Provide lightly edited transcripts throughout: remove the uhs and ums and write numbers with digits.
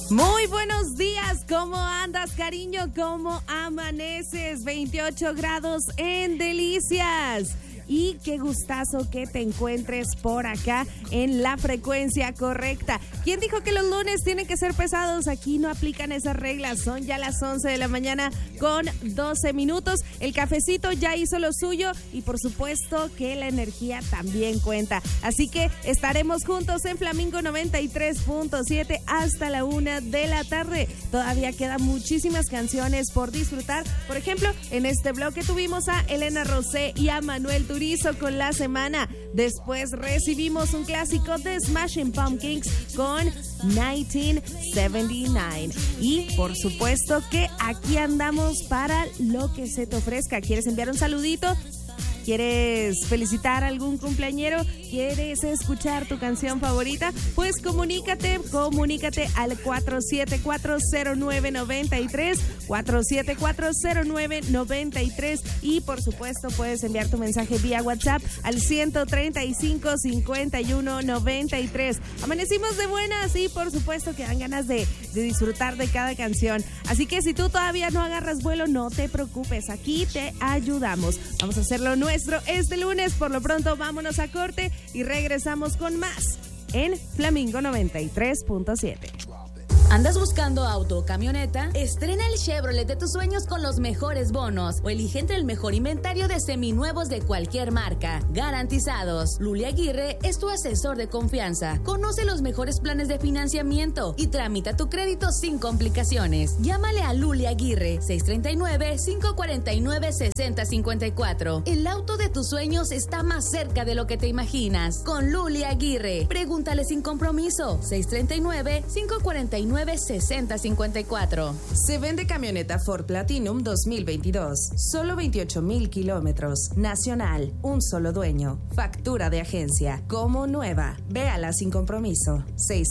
Muy buenos días, ¿cómo andas, cariño? ¿Cómo amaneces? 28 grados en Delicias. Y qué gustazo que te encuentres por acá en la frecuencia correcta. ¿Quién dijo que los lunes tienen que ser pesados? Aquí no aplican esas reglas. Son ya las 11 de la mañana con 12 minutos. El cafecito ya hizo lo suyo y por supuesto que la energía también cuenta. Así que estaremos juntos en Flamingo 93.7 hasta la 1 de la tarde. Todavía quedan muchísimas canciones por disfrutar. Por ejemplo, en este bloque tuvimos a Elena Rosé y a Manuel Turizo con La Semana. Después recibimos un clásico de Smashing Pumpkins con 1979. Y por supuesto que aquí andamos para lo que se te ofrezca. ¿Quieres enviar un saludito? ¿Quieres felicitar a algún cumpleañero? ¿Quieres escuchar tu canción favorita? Pues comunícate al 4740993, 4740993 y por supuesto puedes enviar tu mensaje vía WhatsApp al 135-5193. Amanecimos de buenas y por supuesto que dan ganas de disfrutar de cada canción. Así que si tú todavía no agarras vuelo, no te preocupes, aquí te ayudamos. Vamos a hacerlo nuestro este lunes. Por lo pronto vámonos a corte y regresamos con más en Flamingo 93.7. ¿Andas buscando auto o camioneta? Estrena el Chevrolet de tus sueños con los mejores bonos o elige entre el mejor inventario de seminuevos de cualquier marca. Garantizados. Luli Aguirre es tu asesor de confianza. Conoce los mejores planes de financiamiento y tramita tu crédito sin complicaciones. Llámale a Luli Aguirre, 639-549-6054. El auto de tus sueños está más cerca de lo que te imaginas. Con Luli Aguirre. Pregúntale sin compromiso. 639-549-6054. Se vende camioneta Ford Platinum 2022. Solo 28,000 kilómetros. Nacional. Un solo dueño. Factura de agencia. Como nueva. Véala sin compromiso.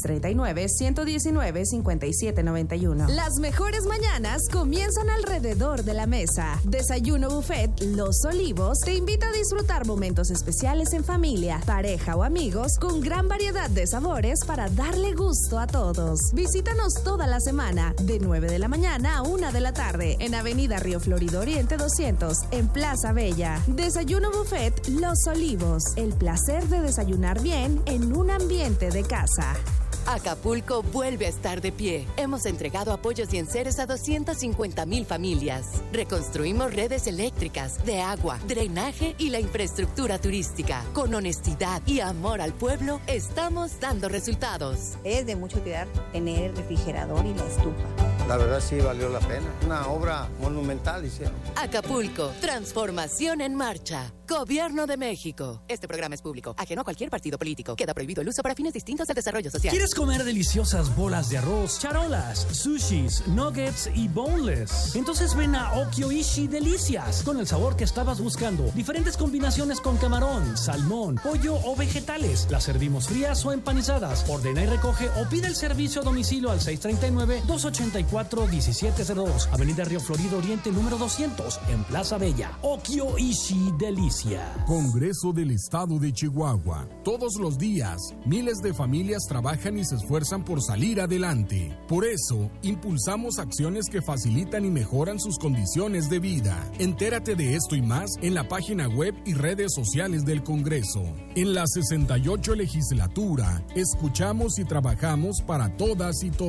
639-119-5791. Las mejores mañanas comienzan alrededor de la mesa. Desayuno Buffet Los Olivos te invita a disfrutar momentos especiales en familia, pareja o amigos con gran variedad de sabores para darle gusto a todos. Visítanos toda la semana, de 9 de la mañana a 1 de la tarde, en Avenida Río Florido Oriente 200, en Plaza Bella. Desayuno Buffet Los Olivos, el placer de desayunar bien en un ambiente de casa. Acapulco vuelve a estar de pie. Hemos entregado apoyos y enseres a 250,000 familias. Reconstruimos redes eléctricas, de agua, drenaje y la infraestructura turística. Con honestidad y amor al pueblo, estamos dando resultados. Es de mucha utilidad tener el refrigerador y la estufa. La verdad sí valió la pena. Una obra monumental hicieron. Acapulco, transformación en marcha. Gobierno de México. Este programa es público, ajeno a cualquier partido político. Queda prohibido el uso para fines distintos del desarrollo social. ¿Quieres comer deliciosas bolas de arroz, charolas, sushis, nuggets y boneless? Entonces ven a Okyoishi Delicias, con el sabor que estabas buscando. Diferentes combinaciones con camarón, salmón, pollo o vegetales. Las servimos frías o empanizadas. Ordena y recoge o pide el servicio a domicilio al 639-284-1702. Avenida Río Florido Oriente número 200, en Plaza Bella. Okyoishi Delicias. Congreso del Estado de Chihuahua. Todos los días, miles de familias trabajan y se esfuerzan por salir adelante. Por eso, impulsamos acciones que facilitan y mejoran sus condiciones de vida. Entérate de esto y más en la página web y redes sociales del Congreso. En la 68 legislatura, escuchamos y trabajamos para todas y todos.